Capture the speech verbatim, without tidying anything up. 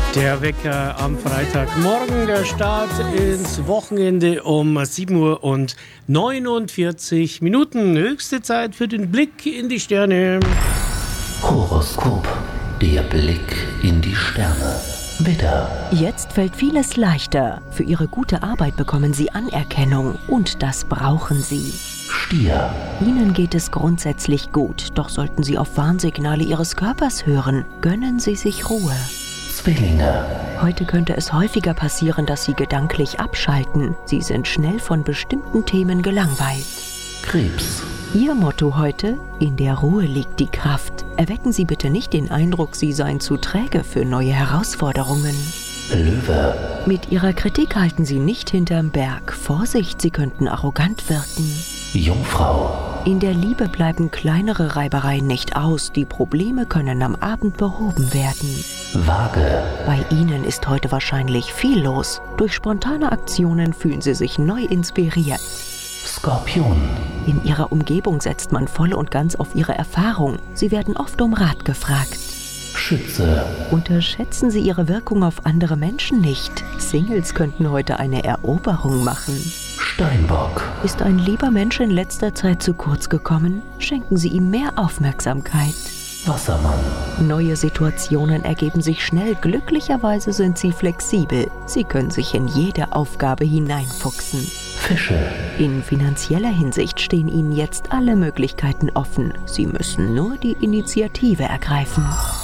Der Wecker am Freitagmorgen, der Start ins Wochenende um sieben Uhr und neunundvierzig Minuten. Höchste Zeit für den Blick in die Sterne. Horoskop, der Blick in die Sterne. Widder. Jetzt fällt vieles leichter. Für Ihre gute Arbeit bekommen Sie Anerkennung und das brauchen Sie. Stier. Ihnen geht es grundsätzlich gut, doch sollten Sie auf Warnsignale Ihres Körpers hören. Gönnen Sie sich Ruhe. Zwillinge. Heute könnte es häufiger passieren, dass Sie gedanklich abschalten. Sie sind schnell von bestimmten Themen gelangweilt. Krebs. Ihr Motto heute: In der Ruhe liegt die Kraft. Erwecken Sie bitte nicht den Eindruck, Sie seien zu träge für neue Herausforderungen. Löwe. Mit Ihrer Kritik halten Sie nicht hinterm Berg. Vorsicht, Sie könnten arrogant wirken. Jungfrau. In der Liebe bleiben kleinere Reibereien nicht aus. Die Probleme können am Abend behoben werden. Waage. Bei Ihnen ist heute wahrscheinlich viel los. Durch spontane Aktionen fühlen Sie sich neu inspiriert. Skorpion. In Ihrer Umgebung setzt man voll und ganz auf Ihre Erfahrung. Sie werden oft um Rat gefragt. Schütze. Unterschätzen Sie Ihre Wirkung auf andere Menschen nicht. Singles könnten heute eine Eroberung machen. Steinbock. Ist ein lieber Mensch in letzter Zeit zu kurz gekommen? Schenken Sie ihm mehr Aufmerksamkeit. Wassermann. Neue Situationen ergeben sich schnell. Glücklicherweise sind Sie flexibel. Sie können sich in jede Aufgabe hineinfuchsen. Fische. In finanzieller Hinsicht stehen Ihnen jetzt alle Möglichkeiten offen. Sie müssen nur die Initiative ergreifen.